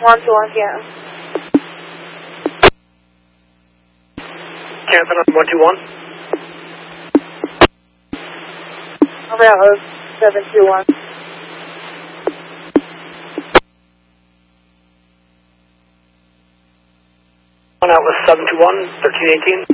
121, yeah. Canton on 121. Over Atlas 721. On Atlas 721, 1318.